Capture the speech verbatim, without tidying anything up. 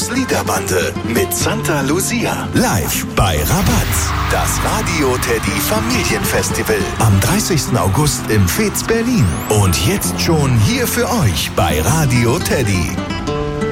Teddy's Liederbande mit Santa Lucia. Live bei Rabatz. Das Radio Teddy Familienfestival am dreißigsten August im Fez Berlin. Und jetzt schon hier für euch bei Radio Teddy.